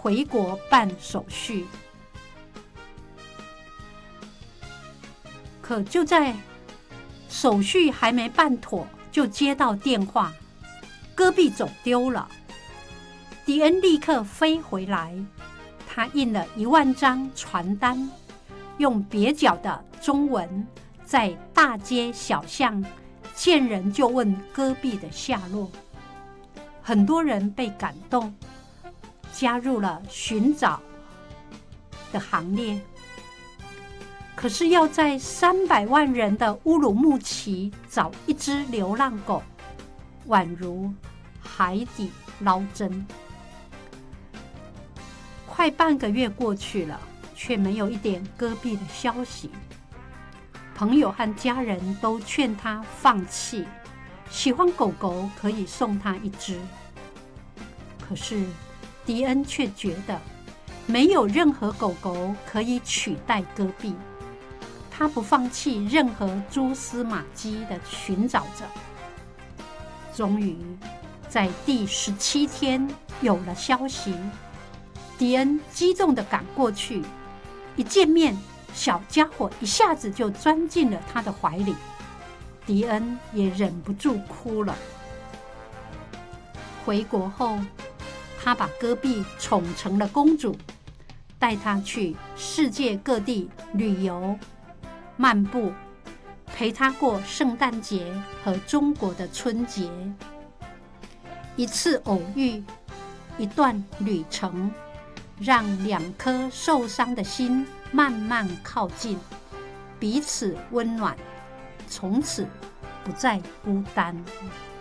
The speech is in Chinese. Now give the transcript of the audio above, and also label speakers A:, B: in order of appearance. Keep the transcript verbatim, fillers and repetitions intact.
A: 回国办手续。可就在手续还没办妥，就接到电话，戈壁走丢了。迪恩立刻飞回来，他印了一万张传单，用蹩脚的中文在大街小巷见人就问戈壁的下落。很多人被感动，加入了寻找的行列。可是要在三百万人的乌鲁木齐找一只流浪狗，宛如海底捞针。快半个月过去了，却没有一点戈壁的消息。朋友和家人都劝他放弃，喜欢狗狗可以送他一只。可是迪恩却觉得没有任何狗狗可以取代戈壁，他不放弃任何蛛丝马迹的寻找着。终于在第十七天有了消息，迪恩激动地赶过去，一见面，小家伙一下子就钻进了他的怀里，迪恩也忍不住哭了。回国后，他把戈壁宠成了公主，带她去世界各地旅游、漫步，陪她过圣诞节和中国的春节。一次偶遇，一段旅程，让两颗受伤的心慢慢靠近，彼此温暖，从此不再孤单。